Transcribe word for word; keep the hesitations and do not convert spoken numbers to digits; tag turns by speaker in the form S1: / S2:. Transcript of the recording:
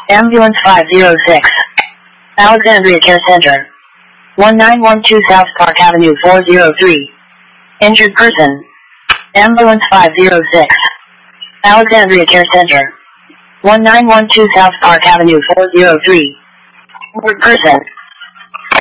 S1: Ambulance five zero six. Alexandria Care Center. one nine one two South Park Avenue four oh three. Injured person. Ambulance five zero six. Alexandria Care Center. one nine one two South Park Avenue four oh three. Injured person.